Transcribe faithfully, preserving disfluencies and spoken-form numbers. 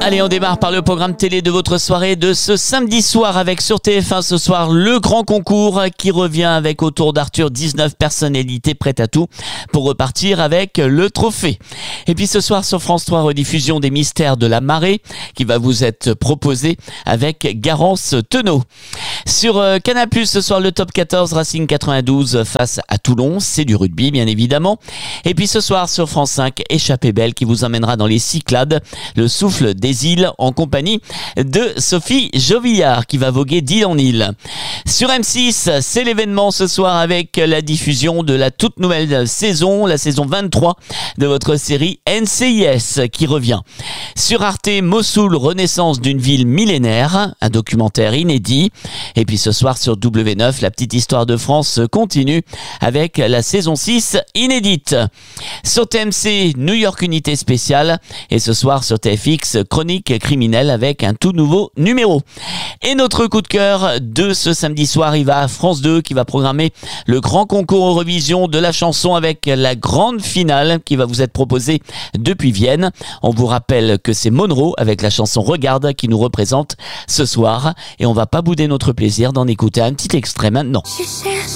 Allez, on démarre par le programme télé de votre soirée de ce samedi soir avec sur T F un ce soir le grand concours qui revient avec autour d'Arthur dix-neuf personnalités prêtes à tout pour repartir avec le trophée. Et puis ce soir sur France trois, rediffusion des Mystères de la Marée qui va vous être proposé avec Garance Tenot. Sur euh, Canal plus, ce soir le top quatorze, Racing quatre-vingt-douze face à Toulon, c'est du rugby bien évidemment. Et puis ce soir sur France cinq, Échappée belle qui vous emmènera dans les Cyclades, le souffle des îles en compagnie de Sophie Jovillard qui va voguer d'île en île. Sur M six, c'est l'événement ce soir avec la diffusion de la toute nouvelle saison, la saison vingt-trois de votre série N C I S qui revient. Sur Arte, Mossoul, renaissance d'une ville millénaire, un documentaire inédit. Et puis ce soir sur W neuf, la petite histoire de France continue avec la saison six inédite. Sur T M C, New York Unité spéciale. Et ce soir sur T F X, Chronique criminelle avec un tout nouveau numéro. Et notre coup de cœur de ce samedi soir, il va à France deux qui va programmer le grand concours Eurovision de la chanson avec la grande finale qui va vous être proposée depuis Vienne. On vous rappelle que c'est Monroe avec la chanson Regarde qui nous représente ce soir. Et on va pas bouder notre plaisir d'en écouter un petit extrait maintenant.